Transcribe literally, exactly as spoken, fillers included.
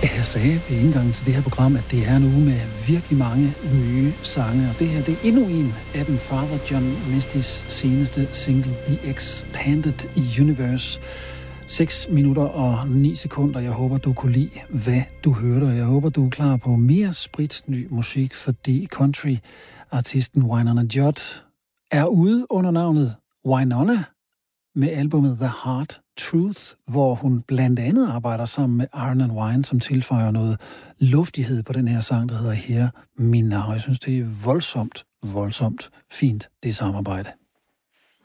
Jeg sagde ved indgangen til det her program, at det er en uge med virkelig mange nye sange, og det her det er endnu en af den Father John Misty's seneste single, The Expanded Universe. seks minutter og ni sekunder. Jeg håber, du kunne lide, hvad du hørte, og jeg håber, du er klar på mere spritny musik, fordi country-artisten Wynonna Judd er ude under navnet Wynonna med albumet The Hard Truth, hvor hun blandt andet arbejder sammen med Aaron and Wine, som tilføjer noget luftighed på den her sang, der hedder Hear Me Now. Jeg synes, det er voldsomt, voldsomt fint, det samarbejde.